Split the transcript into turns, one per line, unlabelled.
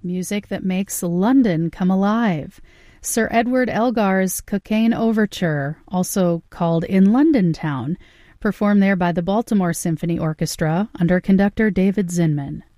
music that makes London come alive. Sir Edward Elgar's Cockaigne Overture, also called In London Town, performed there by the Baltimore Symphony Orchestra under conductor David Zinman.